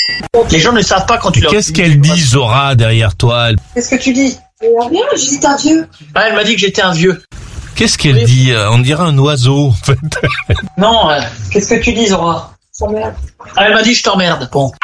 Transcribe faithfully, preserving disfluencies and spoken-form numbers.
Les gens ne savent pas quand tu leur dis. Qu'est-ce qu'elle dit, Zora, derrière toi? Qu'est-ce que tu dis? Rien, je dis t'es un vieux. Ah, elle m'a dit que j'étais un vieux. Qu'est-ce qu'elle Oui. dit? On dirait un oiseau, en fait. Non, euh, qu'est-ce que tu dis, Zora? Ça m'emmerde. Ah, elle m'a dit je t'emmerde. Bon.